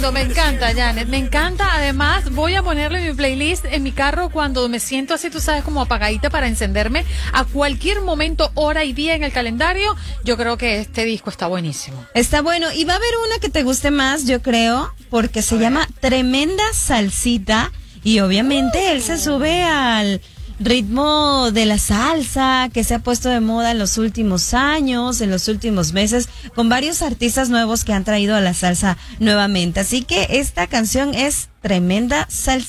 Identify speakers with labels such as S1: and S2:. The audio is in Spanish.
S1: me encanta, Janet, me encanta. Además, voy a ponerle mi playlist en mi carro cuando me siento así, tú sabes, como apagadita para encenderme a cualquier momento, hora y día en el calendario. Yo creo que este disco está buenísimo.
S2: Está bueno. Y va a haber una que te guste más, yo creo, porque se llama Tremenda Salsita. Y obviamente él se sube al ritmo de la salsa que se ha puesto de moda en los últimos años, en los últimos meses, con varios artistas nuevos que han traído a la salsa nuevamente. Así que esta canción es Tremenda Salsa.